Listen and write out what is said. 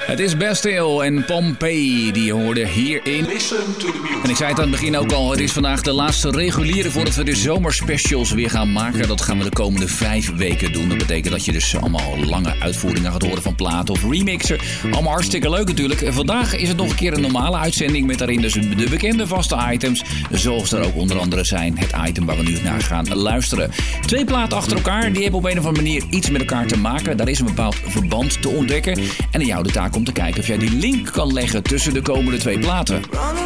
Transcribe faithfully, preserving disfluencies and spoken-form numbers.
Het is Bastille en Pompeii die je hoorde hierin. Listen to the music. En ik zei het aan het begin ook al, het is vandaag de laatste reguliere voordat we de zomerspecials weer gaan maken. Dat gaan we de komende vijf weken doen. Dat betekent dat je dus allemaal lange uitvoeringen gaat horen van platen of remixen. Allemaal hartstikke leuk natuurlijk. En vandaag is het nog een keer een normale uitzending met daarin dus de bekende vaste items. Zoals er ook onder andere zijn het item waar we nu naar gaan luisteren. Twee platen achter elkaar, die hebben op een of andere manier iets met elkaar te maken. Daar is een bepaald verband te ontdekken. En aan jou de taak om te kijken of jij die link kan leggen tussen de komende twee platen.